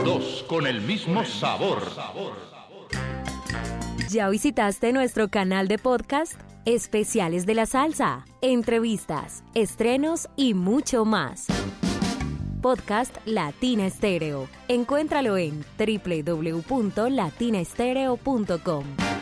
dos con el mismo sabor. ¿Ya visitaste nuestro canal de podcast? Especiales de la salsa, entrevistas, estrenos y mucho más. Podcast Latina Estéreo. Encuéntralo en www.latinaestereo.com.